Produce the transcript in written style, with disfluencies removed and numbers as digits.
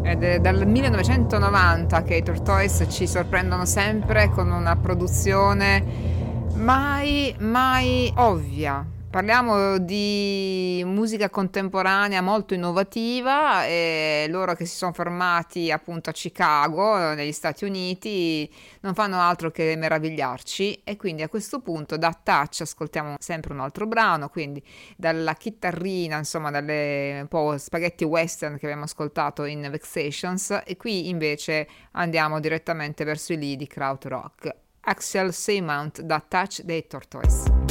Ed è dal 1990 che i Tortoise ci sorprendono sempre con una produzione mai ovvia. Parliamo di musica contemporanea molto innovativa e loro che si sono fermati appunto a Chicago, negli Stati Uniti, non fanno altro che meravigliarci e quindi a questo punto da Touch ascoltiamo sempre un altro brano, quindi dalla chitarrina, insomma, dalle un po' spaghetti western che abbiamo ascoltato in Vexations e qui invece andiamo direttamente verso i lidi krautrock. Axel Seymount da Touch dei Tortoise.